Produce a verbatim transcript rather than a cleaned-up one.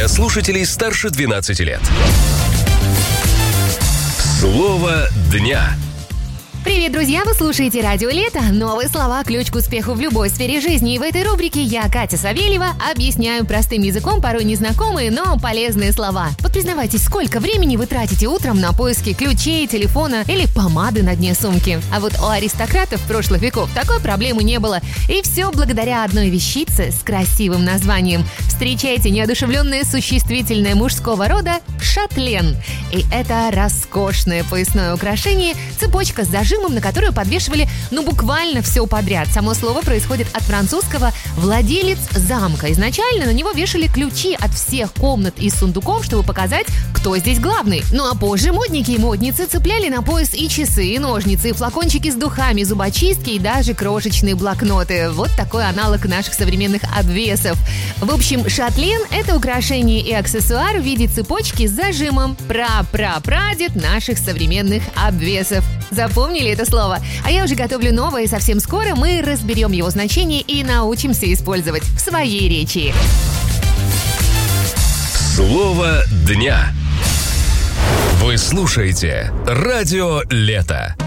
для слушателей старше двенадцати лет. Слово дня. Привет, друзья! Вы слушаете «Радио Лето». Новые слова – ключ к успеху в любой сфере жизни. И в этой рубрике я, Катя Савельева, объясняю простым языком порой незнакомые, но полезные слова. Вот признавайтесь, сколько времени вы тратите утром на поиски ключей, телефона или помады на дне сумки? А вот у аристократов прошлых веков такой проблемы не было. И все благодаря одной вещице с красивым названием. Встречайте неодушевленное существительное мужского рода «шатлен». И это роскошное поясное украшение – цепочка с зажимом, на которую подвешивали, ну, буквально все подряд. Само слово происходит от французского «владелец замка». Изначально на него вешали ключи от всех комнат и сундуков, чтобы показать, кто здесь главный. Ну а позже модники и модницы цепляли на пояс и часы, и ножницы, и флакончики с духами, зубочистки и даже крошечные блокноты. Вот такой аналог наших современных обвесов. В общем, шатлен – это украшение и аксессуар в виде цепочки с зажимом. Пра-пра-прадед наших современных обвесов. Запомнили это слово? А я уже готовлю новое, и совсем скоро мы разберем его значение и научимся использовать в своей речи. Слово дня. Вы слушаете «Радио Лето».